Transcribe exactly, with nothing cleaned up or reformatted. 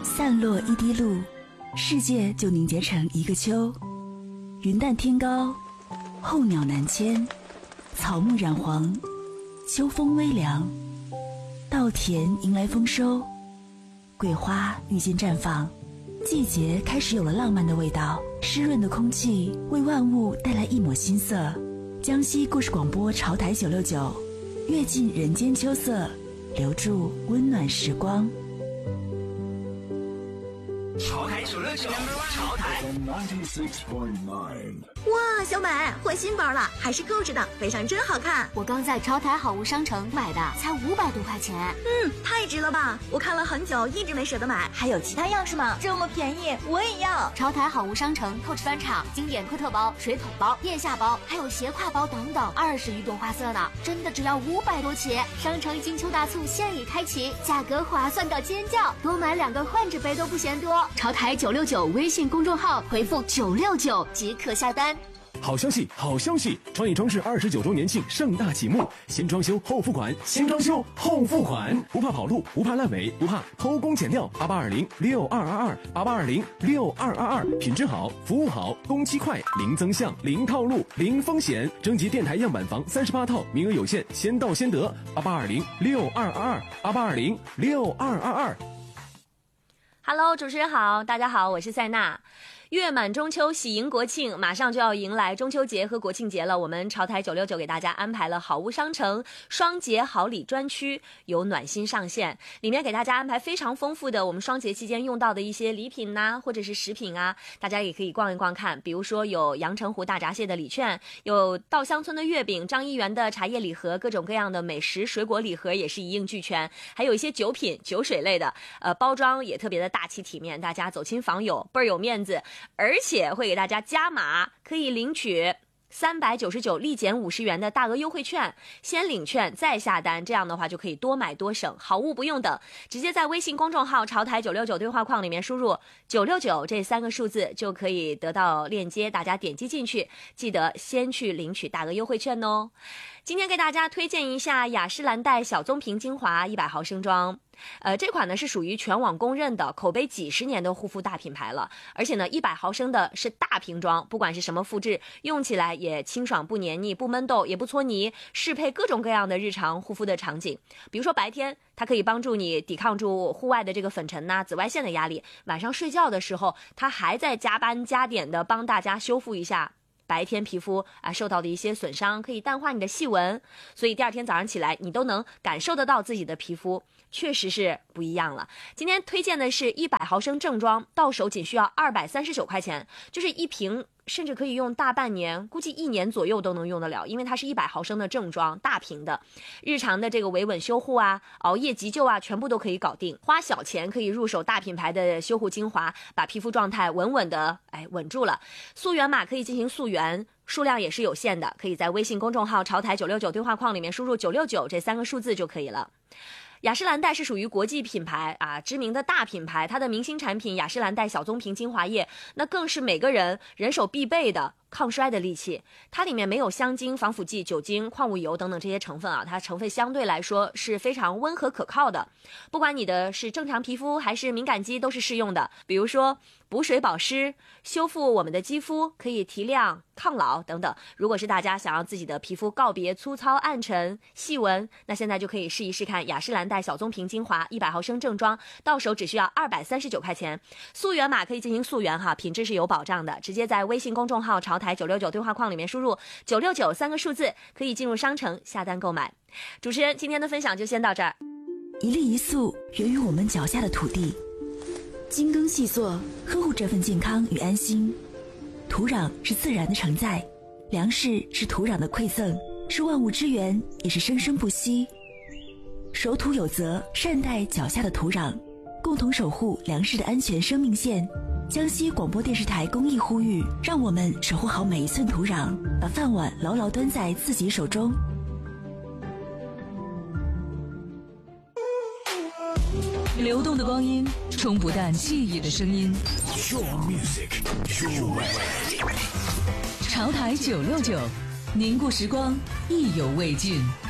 散落一滴露，世界就凝结成一个秋。云淡天高，候鸟南迁，草木染黄，秋风微凉，稻田迎来丰收，桂花遇见绽放，季节开始有了浪漫的味道。湿润的空气为万物带来一抹新色。江西故事广播潮台九六九，阅尽人间秋色，留住温暖时光。 潮台九六九，潮台。 哇，小美换新包了，还是购置的，背上真好看。 我刚在潮台好物商城买的，才五百多块钱。 嗯，太值了吧！我看了很久，一直没舍得买。 还有其他样式吗？这么便宜，我也要。 潮台好物商城透视专场，经典托特包、水桶包、腋下包，还有斜挎包等等，二十余种花色呢，真的只要五百多起。商城金秋大促现已开启，价格划算到尖叫，多买两个换着背都不嫌多。潮台九六九微信公众号回复九六九即可下单。 好消息，好消息！创意装饰二十九周年庆盛大启幕，先装修后付款，先装修后付款，不怕跑路，不怕烂尾，不怕偷工减料。八八二零六二二二，八八二零六二二二，品质好，服务好，工期快，零增项，零套路，零风险。征集电台样板房三十八套，名额有限，先到先得。八八二零六二二二，八八二零六二二二。 Hello， 主持人好，大家好，我是塞娜。月满中秋，喜迎国庆，马上就要迎来中秋节和国庆节了。我们潮台九六九给大家安排了好物商城双节好礼专区，有暖心上线，里面给大家安排非常丰富的我们双节期间用到的一些礼品呐、啊，或者是食品啊，大家也可以逛一逛看。比如说有阳澄湖大闸蟹的礼券，有稻香村的月饼，张一元的茶叶礼盒，各种各样的美食水果礼盒也是一应俱全，还有一些酒品酒水类的，呃，包装也特别的大气体面，大家走亲访友倍儿有面子。而且会给大家加码，可以领取三百九十九立减五十元的大额优惠券，先领券再下单，这样的话就可以多买多省，好物不用等，直接在微信公众号潮台九六九对话框里面输入九六九这三个数字就可以得到链接，大家点击进去，记得先去领取大额优惠券哦。今天给大家推荐一下雅诗兰黛小棕瓶精华一百毫升装。呃，这款呢是属于全网公认的口碑几十年的护肤大品牌了，而且呢一百毫升的是大瓶装，不管是什么肤质，用起来也清爽不黏腻，不闷痘也不搓泥，适配各种各样的日常护肤的场景。比如说白天它可以帮助你抵抗住户外的这个粉尘呐、紫外线的压力，晚上睡觉的时候它还在加班加点的帮大家修复一下白天皮肤啊受到的一些损伤，可以淡化你的细纹，所以第二天早上起来你都能感受得到自己的皮肤确实是不一样了。今天推荐的是一百毫升正装，到手仅需要二百三十九块钱，就是一瓶甚至可以用大半年，估计一年左右都能用得了，因为它是一百毫升的正装大瓶的，日常的这个维稳修护啊，熬夜急救啊，全部都可以搞定。花小钱可以入手大品牌的修护精华，把皮肤状态稳稳的哎稳住了。溯源码可以进行溯源，数量也是有限的，可以在微信公众号潮台九六九对话框里面输入九六九这三个数字就可以了。雅诗兰黛是属于国际品牌啊，知名的大品牌，它的明星产品雅诗兰黛小棕瓶精华液，那更是每个人人手必备的抗衰的利器。它里面没有香精、防腐剂、酒精、矿物油等等这些成分啊，它成分相对来说是非常温和可靠的，不管你的是正常皮肤还是敏感肌都是适用的。比如说补水保湿，修复我们的肌肤，可以提亮抗老等等。如果是大家想要自己的皮肤告别粗糙暗沉细纹，那现在就可以试一试看雅诗兰黛小棕瓶精华一百毫升正装，到手只需要二百三十九块钱，溯源码可以进行溯源哈，品质是有保障的，直接在微信公众号潮台九六九对话框里面输入九六九三个数字，可以进入商城下单购买。主持人今天的分享就先到这儿。 一粒一粟源于我们脚下的土地，精耕细作呵护这份健康与安心。土壤是自然的承载，粮食是土壤的馈赠，是万物之源，也是生生不息。守土有责，善待脚下的土壤，共同守护粮食的安全生命线。江西广播电视台公益呼吁，让我们守护好每一寸土壤，把饭碗牢牢端在自己手中。 流动的光阴，冲不淡记忆的声音。潮台九六九，凝固时光，意犹未尽。